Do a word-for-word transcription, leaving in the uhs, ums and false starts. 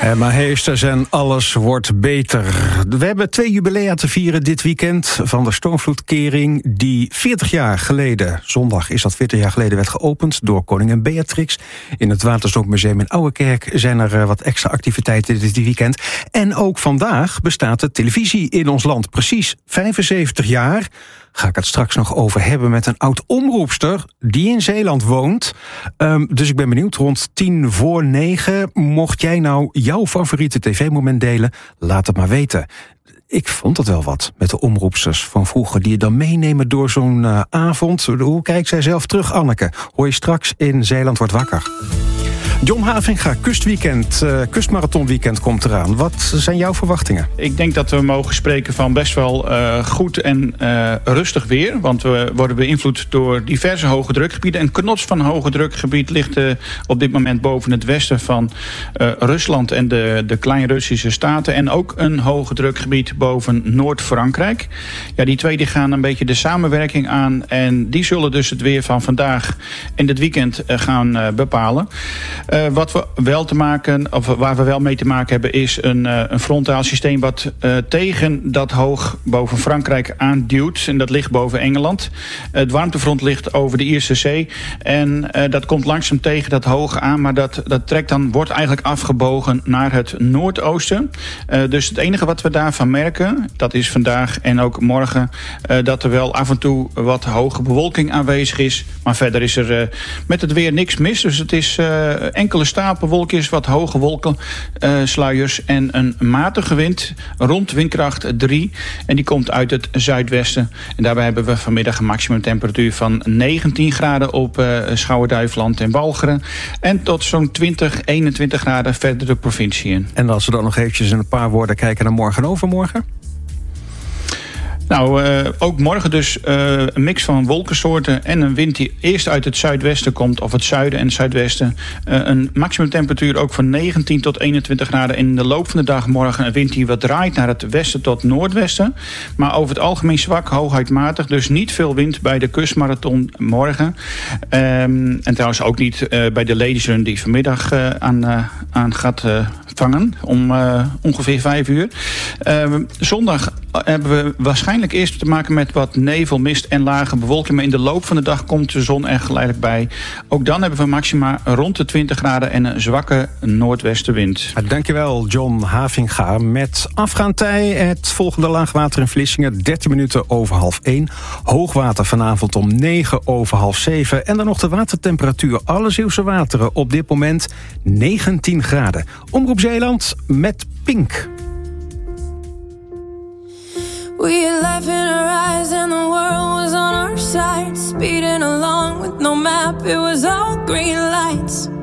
Emma Heesters en alles wordt beter. We hebben twee jubilea te vieren dit weekend van de Stormvloedkering die veertig jaar geleden, zondag is dat veertig jaar geleden, werd geopend door koningin Beatrix. In het Waterstokmuseum in Ouwerkerk zijn er wat extra activiteiten dit weekend. En ook vandaag bestaat de televisie in ons land. Precies vijfenzeventig jaar. Ga ik het straks nog over hebben met een oud-omroepster die in Zeeland woont. Um, dus ik ben benieuwd, rond tien voor negen, mocht jij nou jouw favoriete tv-moment delen? Laat het maar weten. Ik vond het wel wat met de omroepsters van vroeger die je dan meenemen door zo'n uh, avond. Hoe kijkt zij zelf terug, Anneke? Hoor je straks in Zeeland wordt wakker. John Havinga, kustweekend, uh, kustmarathonweekend komt eraan. Wat zijn jouw verwachtingen? Ik denk dat we mogen spreken van best wel uh, goed en uh, rustig weer. Want we worden beïnvloed door diverse hoge drukgebieden. Een knots van hoge drukgebied ligt uh, op dit moment boven het westen van uh, Rusland en de, de Klein-Russische staten. En ook een hoge drukgebied boven Noord-Frankrijk. Ja, die twee die gaan een beetje de samenwerking aan. En die zullen dus het weer van vandaag en dit weekend uh, gaan uh, bepalen. Uh, wat we wel te maken, of waar we wel mee te maken hebben, is een, uh, een frontaal systeem wat uh, tegen dat hoog boven Frankrijk aanduwt. En dat ligt boven Engeland. Uh, het warmtefront ligt over de Ierse Zee. En uh, dat komt langzaam tegen dat hoog aan. Maar dat, dat trekt dan, wordt eigenlijk afgebogen naar het noordoosten. Uh, dus het enige wat we daarvan merken, dat is vandaag en ook morgen, uh, dat er wel af en toe wat hoge bewolking aanwezig is. Maar verder is er uh, met het weer niks mis. Dus het is uh, enkele stapelwolkjes, wat hoge wolkensluiers uh, en een matige wind rond windkracht drie. En die komt uit het zuidwesten. En daarbij hebben we vanmiddag een maximumtemperatuur van negentien graden op uh, Schouwen-Duiveland en Walcheren. En tot zo'n twintig, eenentwintig graden verder de provincie in. En als we dan nog eventjes in een paar woorden kijken naar morgen en overmorgen? Nou, uh, ook morgen dus uh, een mix van wolkensoorten en een wind die eerst uit het zuidwesten komt, of het zuiden en het zuidwesten. Uh, een maximumtemperatuur ook van negentien tot eenentwintig graden. En in de loop van de dag morgen een wind die wat draait naar het westen tot noordwesten. Maar over het algemeen zwak, hooguit matig. Dus niet veel wind bij de kustmarathon morgen. Um, en trouwens ook niet uh, bij de Ladies Run die vanmiddag uh, aan, uh, aan gaat uh, vangen. Om uh, ongeveer vijf uur. Uh, zondag hebben we waarschijnlijk eerst te maken met wat nevel, mist en lage bewolking. Maar in de loop van de dag komt de zon er geleidelijk bij. Ook dan hebben we maxima rond de twintig graden en een zwakke noordwestenwind. Dankjewel, John Havinga. Met afgaand tij het volgende laagwater in Vlissingen. dertien minuten over half één. Hoogwater vanavond om negen over half zeven. En dan nog de watertemperatuur. Alle Zeeuwse wateren op dit moment negentien graden. Omroep Zeeland met Pink. We had life in our eyes and the world was on our side. Speeding along with no map, it was all green lights.